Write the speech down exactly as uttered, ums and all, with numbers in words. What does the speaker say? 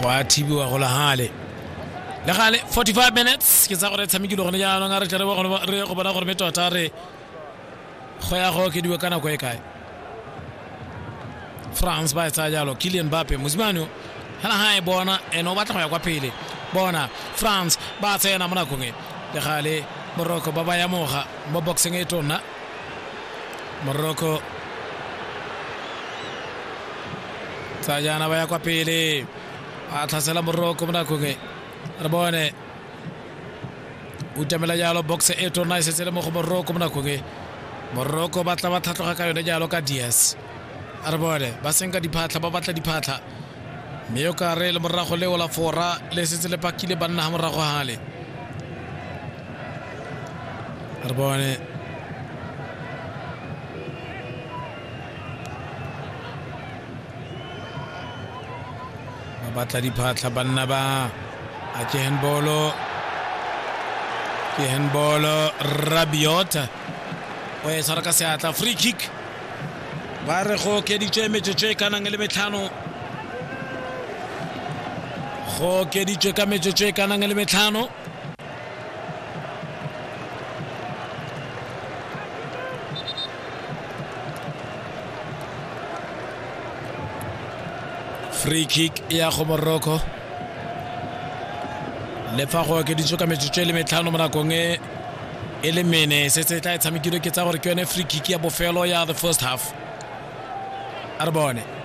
go a thibiwa go la hale le gale forty-five minutes ke tsa gore tshamekile gone jaanong a re tle re go bona gore metota re go ya go ke diwe kana go e kae France ba etsa jalo Kylian Mbappe Mosimane hana ha e bona eno batla go ya kwa pele bona France ba tsena mona go nge le gale Morocco ba ba ya moga mo boxing e tona Morocco Sajana ba ya kwa pele a tlhasela Morocco mona go nge re bone utamela jalo box e tona e setse le mo go Morocco mona go nge Morocco ba tla ba tlhatloga ka yone jalo ka Diaz re bone ba senka diphatla ba batla diphatla mme yo ka re le morago le ola fora le setse le pakile banna ha morago hale re bone ba batla diphatla banna ba a ke handball ke handball Rabiot o e tsara ka seatla free kick ba re go ke ditše metsotso kana le metlhano go ke ditše ka metsotso kana le metlhano free kick ya go Morocco le fa go ke ditše ka metsotso le metlhano mo nakong e e le mene se se tla tshamekilwe ke tsa gore ke yone free kick ya bofelo ya the first half Arbone